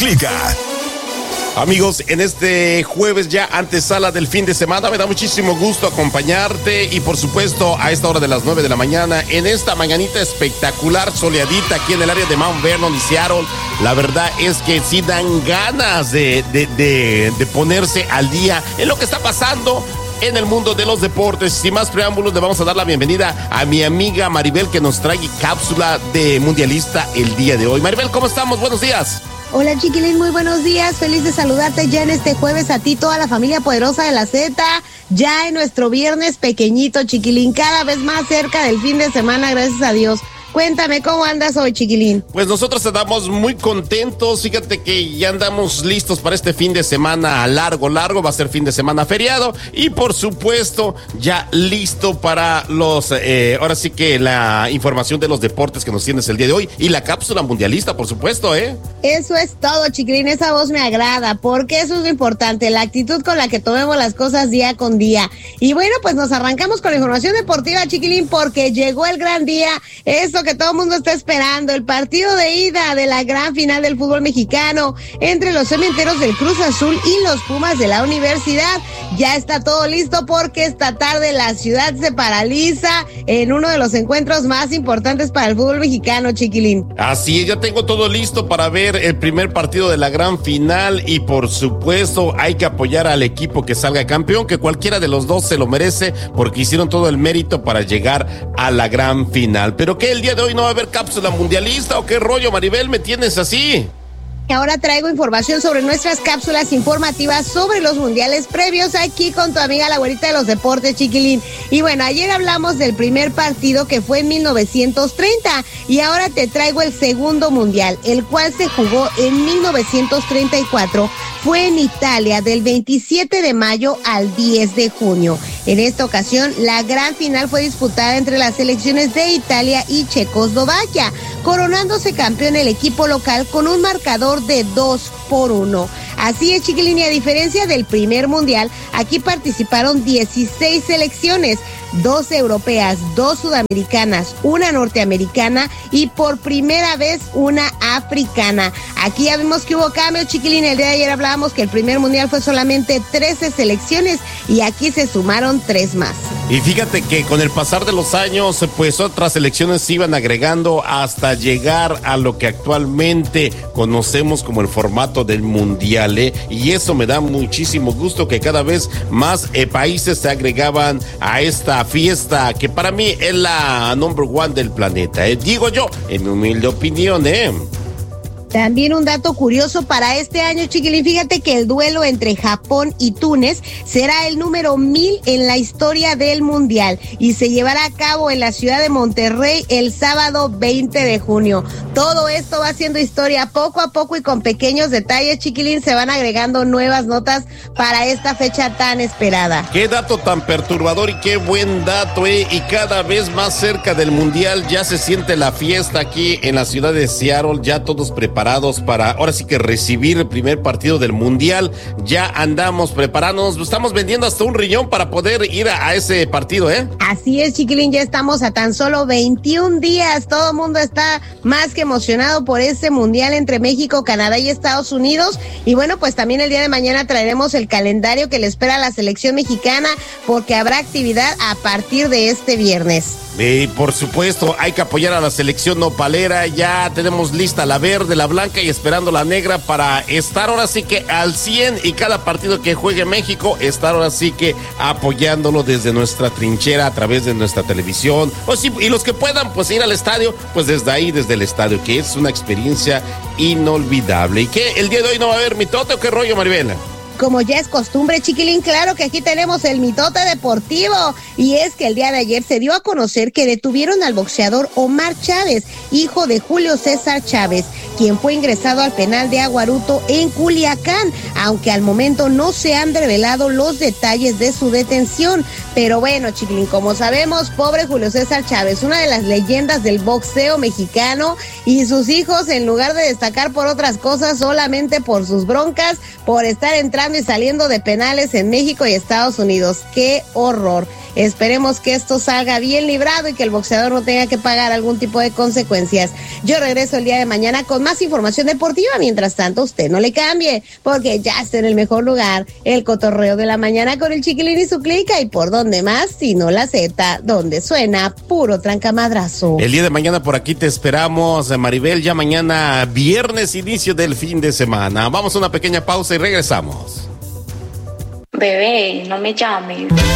Ciclica. Amigos, en este jueves ya antesala del fin de semana, me da muchísimo gusto acompañarte y por supuesto a esta hora de las 9 de la mañana, en esta mañanita espectacular, soleadita aquí en el área de Mount Vernon y Seattle. La verdad es que sí dan ganas de ponerse al día en lo que está pasando en el mundo de los deportes. Sin más preámbulos, le vamos a dar la bienvenida a mi amiga Maribel, que nos trae cápsula de mundialista el día de hoy. Maribel, ¿cómo estamos? Buenos días. Hola chiquilín, muy buenos días, feliz de saludarte ya en este jueves a ti, toda la familia poderosa de la Z, ya en nuestro viernes pequeñito chiquilín, cada vez más cerca del fin de semana, gracias a Dios. Cuéntame, ¿cómo andas hoy, chiquilín? Pues nosotros andamos muy contentos, fíjate que ya andamos listos para este fin de semana largo, va a ser fin de semana feriado y por supuesto ya listo para ahora sí que la información de los deportes que nos tienes el día de hoy y la cápsula mundialista, por supuesto, Eso es todo, chiquilín, esa voz me agrada, porque eso es lo importante, la actitud con la que tomemos las cosas día con día. Y bueno, pues nos arrancamos con la información deportiva, chiquilín, porque llegó el gran día, eso que todo el mundo está esperando, el partido de ida de la gran final del fútbol mexicano entre los cementeros del Cruz Azul y los Pumas de la Universidad. Ya está todo listo porque esta tarde la ciudad se paraliza en uno de los encuentros más importantes para el fútbol mexicano, chiquilín. Así es, ya tengo todo listo para ver el primer partido de la gran final y por supuesto hay que apoyar al equipo que salga campeón, que cualquiera de los dos se lo merece porque hicieron todo el mérito para llegar a la gran final. Pero que el día de hoy no va a haber cápsula mundialista o qué rollo, Maribel, me tienes así. Ahora traigo información sobre nuestras cápsulas informativas sobre los mundiales previos aquí con tu amiga la güerita de los deportes, chiquilín. Y bueno, ayer hablamos del primer partido que fue en 1930 y ahora te traigo el segundo mundial, el cual se jugó en 1934. Fue en Italia del 27 de mayo al 10 de junio. En esta ocasión, la gran final fue disputada entre las selecciones de Italia y Checoslovaquia, coronándose campeón el equipo local con un marcador de 2-1. Así es, chiquilín, y a diferencia del primer mundial, aquí participaron 16 selecciones, 2 europeas, 2 sudamericanas, 1 norteamericana y por primera vez una africana. Aquí ya vimos que hubo cambios, chiquilín. El día de ayer hablábamos que el primer mundial fue solamente 13 selecciones y aquí se sumaron 3 más. Y fíjate que con el pasar de los años, pues otras selecciones se iban agregando hasta llegar a lo que actualmente conocemos como el formato del mundial, y eso me da muchísimo gusto que cada vez más países se agregaban a esta fiesta que para mí es la number one del planeta, digo yo, en mi humilde opinión, También un dato curioso para este año, chiquilín, fíjate que el duelo entre Japón y Túnez será el número 1000 en la historia del Mundial y se llevará a cabo en la ciudad de Monterrey el sábado 20 de junio. Todo esto va haciendo historia poco a poco y con pequeños detalles, chiquilín, se van agregando nuevas notas para esta fecha tan esperada. Qué dato tan perturbador y qué buen dato, y cada vez más cerca del Mundial ya se siente la fiesta aquí en la ciudad de Seattle, ya todos preparados para ahora sí que recibir el primer partido del mundial. Ya andamos preparándonos, estamos vendiendo hasta un riñón para poder ir a ese partido, Así es, chiquilín, ya estamos a tan solo 21 días, todo el mundo está más que emocionado por ese mundial entre México, Canadá y Estados Unidos. Y bueno, pues también el día de mañana traeremos el calendario que le espera a la selección mexicana porque habrá actividad a partir de este viernes. Por supuesto, hay que apoyar a la selección nopalera. Ya tenemos lista la verde, la blanca y esperando la negra para estar ahora sí que al 100 y cada partido que juegue México, estar ahora sí que apoyándolo desde nuestra trinchera a través de nuestra televisión. Y los que puedan pues ir al estadio, pues desde ahí, desde el estadio, que es una experiencia inolvidable. ¿Y qué? ¿El día de hoy no va a haber mitote o qué rollo, Maribel? Como ya es costumbre, chiquilín, claro que aquí tenemos el mitote deportivo. Y es que el día de ayer se dio a conocer que detuvieron al boxeador Omar Chávez, hijo de Julio César Chávez, quien fue ingresado al penal de Aguaruto en Culiacán, aunque al momento no se han revelado los detalles de su detención. Pero bueno, chiquilín, como sabemos, pobre Julio César Chávez, una de las leyendas del boxeo mexicano, y sus hijos, en lugar de destacar por otras cosas, solamente por sus broncas, por estar entrando y saliendo de penales en México y Estados Unidos. ¡Qué horror! Esperemos que esto salga bien librado y que el boxeador no tenga que pagar algún tipo de consecuencias. Yo regreso el día de mañana con más información deportiva. Mientras tanto, usted no le cambie, porque ya está en el mejor lugar, el cotorreo de la mañana con el Chiquilín y su clica. Y por donde más, si no la Z, donde suena puro trancamadrazo. El día de mañana por aquí te esperamos, Maribel. Ya mañana, viernes, inicio del fin de semana. Vamos a una pequeña pausa y regresamos. Bebé, no me llames.